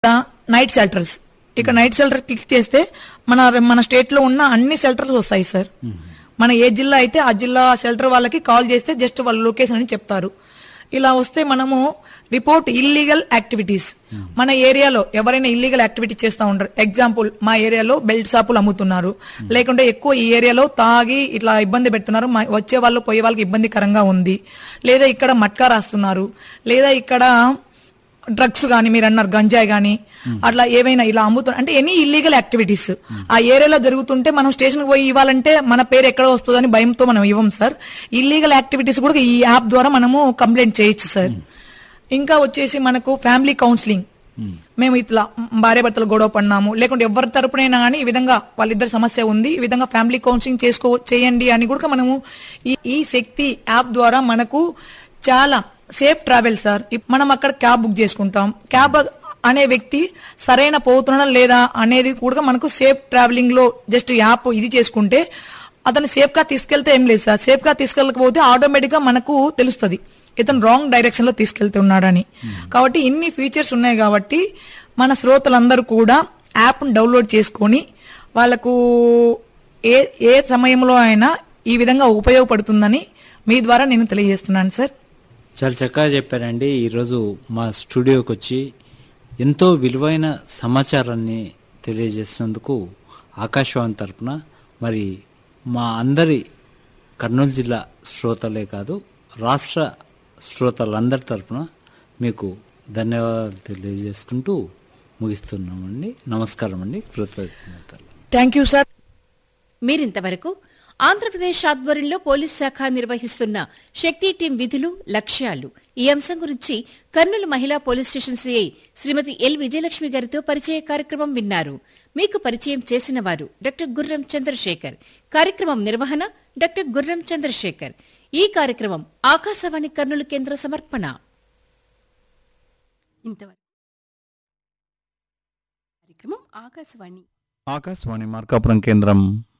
Night shelters. ఇక night shelter click చేస్తే మన స్టేట్ లో ఉన్న అన్ని షెల్టర్స్ వస్తాయి సార్. మన ఏ జిల్లా అయితే ఆ జిల్లా షెల్టర్ వాళ్ళకి కాల్ చేస్తే జస్ట్ వాళ్ళ లొకేషన్ అని చెప్తారు. ఇలా వస్తే మనము రిపోర్ట్ ఇల్లీగల్ యాక్టివిటీస్. మన ఏరియాలో ఎవరైనా ఇల్లీగల్ యాక్టివిటీ చేస్తూ ఉంటారు. ఎగ్జాంపుల్, మా ఏరియాలో బెల్ట్ షాపులు అమ్ముతున్నారు, లేకుంటే ఎక్కువ ఈ ఏరియాలో తాగి ఇట్లా ఇబ్బంది పెడుతున్నారు, వచ్చే వాళ్ళు పోయే వాళ్ళకి ఇబ్బందికరంగా ఉంది, లేదా ఇక్కడ మట్కా రాస్తున్నారు, లేదా ఇక్కడ డ్రగ్స్ గానీ, మీరు అన్నారు గంజాయి గానీ, అట్లా ఏవైనా ఇలా అమ్ముతున్నారు అంటే ఎనీ ఇల్లీగల్ యాక్టివిటీస్ ఆ ఏరియాలో జరుగుతుంటే మనం స్టేషన్ పోయి ఇవ్వాలంటే మన పేరు ఎక్కడ వస్తుందని భయంతో మనం ఇవ్వం సార్. ఇల్లీగల్ యాక్టివిటీస్ కూడా ఈ యాప్ ద్వారా మనము కంప్లైంట్ చేయొచ్చు సార్. ఇంకా వచ్చేసి మనకు ఫ్యామిలీ కౌన్సిలింగ్. మేము ఇట్లా భార్య భర్తలు గొడవ పడినాము, లేకుంటే ఎవరి తరపునైనా కానీ ఈ విధంగా వాళ్ళిద్దరు సమస్య ఉంది, ఈ విధంగా ఫ్యామిలీ కౌన్సిలింగ్ చేయండి అని కూడా మనము ఈ శక్తి యాప్ ద్వారా మనకు చాలా సేఫ్ ట్రావెల్ సార్. మనం అక్కడ క్యాబ్ బుక్ చేసుకుంటాం, క్యాబ్ అనే వ్యక్తి సరైన పోతున్నా లేదా అనేది కూడా మనకు సేఫ్ ట్రావెలింగ్ లో జస్ట్ యాప్ ఇది చేసుకుంటే అతను సేఫ్ గా తీసుకెళ్తే ఏం లేదు సార్. సేఫ్ గా తీసుకెళ్ళకపోతే ఆటోమేటిక్ గా మనకు తెలుస్తుంది ఇతను రాంగ్ డైరెక్షన్ లో తీసుకెళ్తున్నాడని. కాబట్టి ఇన్ని ఫీచర్స్ ఉన్నాయి కాబట్టి మన శ్రోతలందరూ కూడా యాప్ ను డౌన్లోడ్ చేసుకొని వాళ్ళకు ఏ సమయంలో అయినా ఈ విధంగా ఉపయోగపడుతుందని మీ ద్వారా నేను తెలియజేస్తున్నాను సార్. చాలా చక్కగా చెప్పారండి. ఈరోజు మా స్టూడియోకి వచ్చి ఎంతో విలువైన సమాచారాన్ని తెలియజేసినందుకు ఆకాశవాణి తరపున, మరి మా అందరి కర్నూలు జిల్లా శ్రోతలే కాదు రాష్ట్ర శ్రోతలందరి తరపున మీకు ధన్యవాదాలు తెలియజేసుకుంటూ ముగిస్తున్నామండి. నమస్కారం అండి. కృతజ్ఞతలు. Thank you sir. మీరింతవరకు ఆంధ్రప్రదేశ్ ఆధ్వర్యంలో పోలీస్ శాఖ నిర్వహిస్తున్న శక్తి టీం విధులు, లక్ష్యాలు ఈ అంశం గురించి కర్నూలు మహిళా పోలీస్ స్టేషన్ సిఐ శ్రీమతి ఎల్ విజయలక్ష్మి గారితో పరిచయ కార్యక్రమం విన్నారు. మీకు పరిచయం చేసిన వారు డాక్టర్ గుర్రం చంద్రశేఖర్. కార్యక్రమం నిర్వహణ డాక్టర్ గుర్రం చంద్రశేఖర్. ఈ కార్యక్రమం ఆకాశవాణి కర్నూలు కేంద్ర సమర్పణ. ఆకాశవాణి మార్కాపురం కేంద్రం